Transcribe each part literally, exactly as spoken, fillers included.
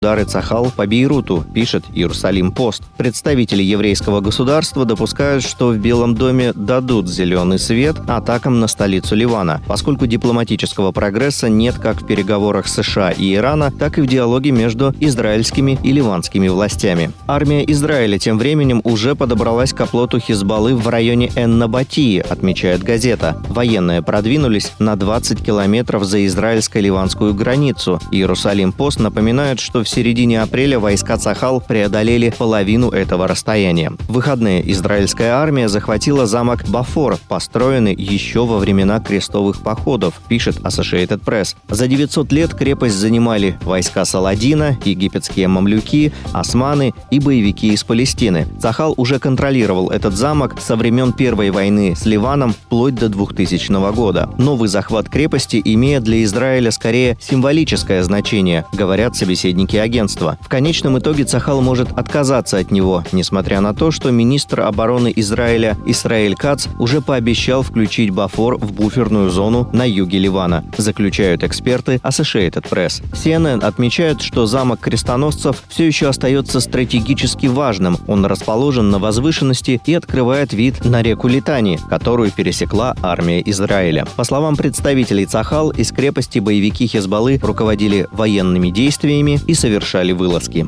удары Цахал по Бейруту, пишет Иерусалим-Пост. Представители еврейского государства допускают, что в Белом доме дадут зеленый свет атакам на столицу Ливана, поскольку дипломатического прогресса нет как в переговорах США и Ирана, так и в диалоге между израильскими и ливанскими властями. Армия Израиля тем временем уже подобралась к оплоту Хизбаллы в районе Эн-Набатии, отмечает газета. Военные продвинулись на двадцать километров за израильско-ливанскую границу. Иерусалим-Пост напоминает, что в В середине апреля войска Цахал преодолели половину этого расстояния. В выходные израильская армия захватила замок Бафор, построенный еще во времена крестовых походов, пишет Associated Press. За девятьсот лет крепость занимали войска Саладина, египетские мамлюки, османы и боевики из Палестины. Цахал уже контролировал этот замок со времен Первой войны с Ливаном вплоть до двухтысячного года. Новый захват крепости имеет для Израиля скорее символическое значение, говорят собеседники агентства. В конечном итоге Цахал может отказаться от него, несмотря на то, что министр обороны Израиля Исраэль Кац уже пообещал включить Бафор в буферную зону на юге Ливана, заключают эксперты Associated Press. си эн эн отмечает, что замок крестоносцев все еще остается стратегически важным. Он расположен на возвышенности и открывает вид на реку Литани, которую пересекла армия Израиля. По словам представителей Цахал, из крепости боевики Хизбаллы руководили военными действиями и совершали вылазки.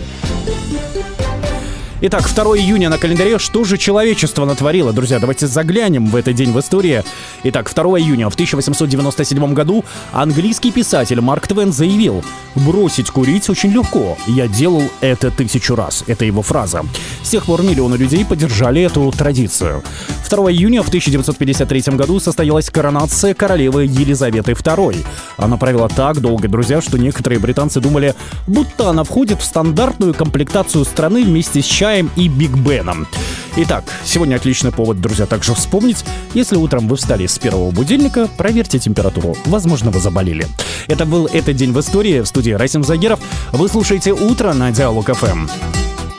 Итак, второго июня на календаре. Что же человечество натворило? Друзья, давайте заглянем в этот день в истории. Итак, второго июня в тысяча восемьсот девяносто седьмом году английский писатель Марк Твен заявил: «Бросить курить очень легко. Я делал это тысячу раз». Это его фраза. С тех пор миллионы людей поддержали эту традицию. второго июня в тысяча девятьсот пятьдесят третьем году состоялась коронация королевы Елизаветы второй. Она правила так долго, друзья, что некоторые британцы думали, будто она входит в стандартную комплектацию страны вместе с чаем и Биг Беном. Итак, сегодня отличный повод, друзья, также вспомнить. Если утром вы встали с первого будильника, проверьте температуру. Возможно, вы заболели. Это был «Этот день в истории». В студии Расим Загиров. Вы слушаете «Утро» на Диалог эф эм.